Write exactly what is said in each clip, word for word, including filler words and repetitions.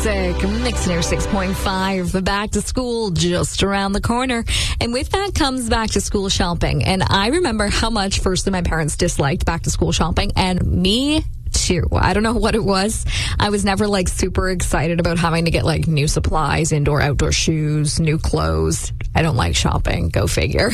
Mixner six point five, back to school just around the corner. And with that comes back to school shopping. And I remember how much, firstly, my parents disliked back to school shopping, and me too. I don't know what it was. I was never like super excited about having to get like new supplies, indoor, outdoor shoes, new clothes. I don't like shopping. Go figure.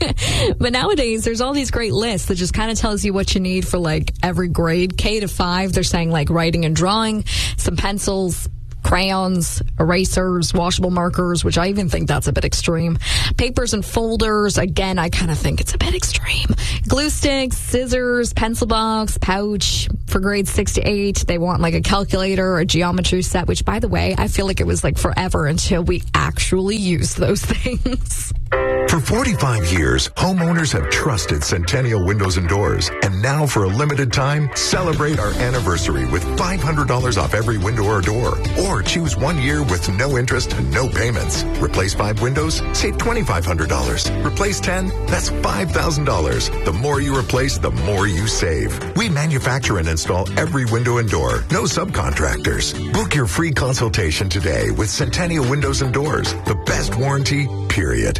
But nowadays, there's all these great lists that just kind of tells you what you need for like every grade. K to five, they're saying like writing and drawing, some pencils, crayons, erasers, washable markers, which I even think that's a bit extreme. Papers and folders, again, I kind of think it's a bit extreme. Glue sticks, scissors, pencil box, pouch. For grades six to eight, they want like a calculator or a geometry set, which, by the way, I feel like it was like forever until we actually used those things. For forty-five years, homeowners have trusted Centennial Windows and Doors. And now, for a limited time, celebrate our anniversary with five hundred dollars off every window or door. Or choose one year with no interest and no payments. Replace five windows, save twenty-five hundred dollars. Replace ten, that's five thousand dollars. The more you replace, the more you save. We manufacture and install every window and door. No subcontractors. Book your free consultation today with Centennial Windows and Doors. The best warranty, period.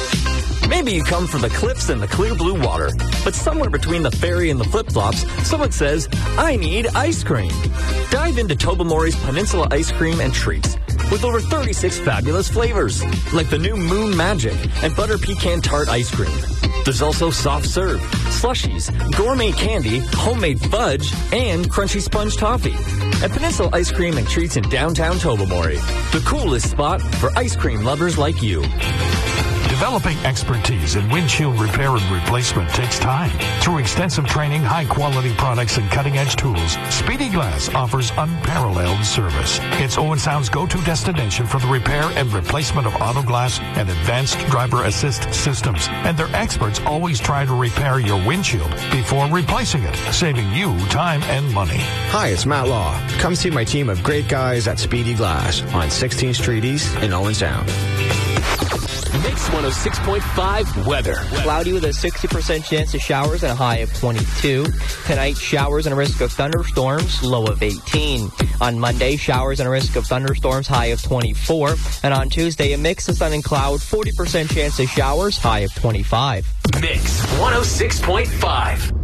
Maybe you come from the cliffs and the clear blue water, but somewhere between the ferry and the flip-flops, someone says, I need ice cream. Dive into Tobermory's Peninsula Ice Cream and Treats with over thirty-six fabulous flavors, like the new Moon Magic and Butter Pecan Tart Ice Cream. There's also soft serve, slushies, gourmet candy, homemade fudge, and crunchy sponge toffee. At Peninsula Ice Cream and Treats in downtown Tobermory, the coolest spot for ice cream lovers like you. Developing expertise in windshield repair and replacement takes time. Through extensive training, high-quality products, and cutting-edge tools, Speedy Glass offers unparalleled service. It's Owen Sound's go-to destination for the repair and replacement of auto glass and advanced driver assist systems. And their experts always try to repair your windshield before replacing it, saving you time and money. Hi, it's Matt Law. Come see my team of great guys at Speedy Glass on sixteenth Street East in Owen Sound. Mix one oh six point five weather. Cloudy with a sixty percent chance of showers and a high of twenty-two. Tonight, showers and a risk of thunderstorms, low of eighteen. On Monday, showers and a risk of thunderstorms, high of twenty-four. And on Tuesday, a mix of sun and cloud, forty percent chance of showers, high of twenty-five. Mix one oh six point five.